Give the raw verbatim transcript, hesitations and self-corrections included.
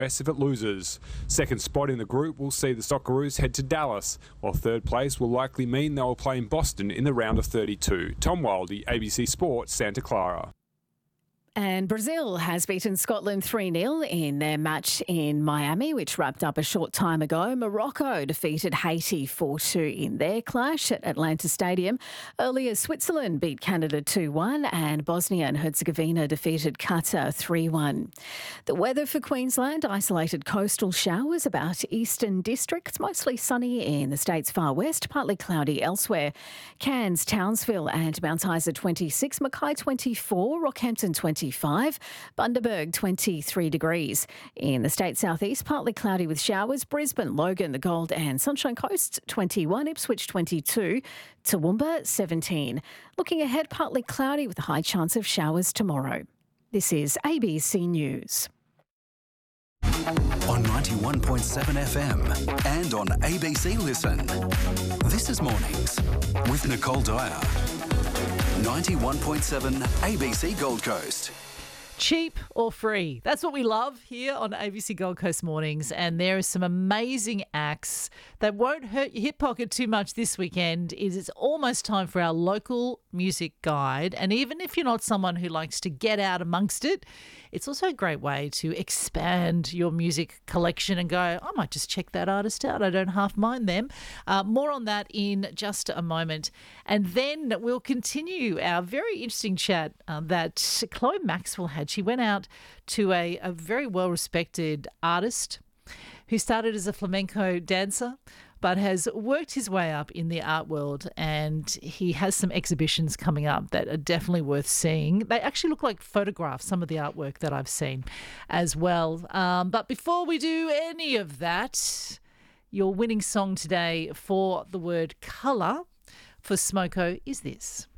Rest if it loses. Second spot in the group will see the Socceroos head to Dallas, while third place will likely mean they will play in Boston in the round of thirty-two. Tom Wildy, A B C Sport, Santa Clara. And Brazil has beaten Scotland three nil in their match in Miami, which wrapped up a short time ago. Morocco defeated Haiti four two in their clash at Atlanta Stadium. Earlier, Switzerland beat Canada two one and Bosnia and Herzegovina defeated Qatar three one. The weather for Queensland: isolated coastal showers about eastern districts, mostly sunny in the state's far west, partly cloudy elsewhere. Cairns, Townsville and Mount Isa twenty-six, Mackay twenty-four, Rockhampton twenty-five, Bundaberg twenty-three degrees. In the state southeast, partly cloudy with showers. Brisbane, Logan, the Gold and Sunshine Coast twenty-one, Ipswich twenty-two, Toowoomba seventeen. Looking ahead, partly cloudy with a high chance of showers tomorrow. This is A B C News. On ninety-one point seven F M and on A B C Listen. This is Mornings with Nicole Dyer. ninety-one point seven A B C Gold Coast. Cheap or free? That's what we love here on A B C Gold Coast Mornings, and there are some amazing acts that won't hurt your hip pocket too much this weekend. It is almost time for our local music guide, and even if you're not someone who likes to get out amongst it, it's also a great way to expand your music collection and go, I might just check that artist out. I don't half mind them. Uh, more on that in just a moment. And then we'll continue our very interesting chat uh, that Chloe Maxwell had. She went out to a, a very well-respected artist who started as a flamenco dancer but has worked his way up in the art world, and he has some exhibitions coming up that are definitely worth seeing. They actually look like photographs, some of the artwork that I've seen as well. Um, but before we do any of that, your winning song today for the word colour for Smoko is this.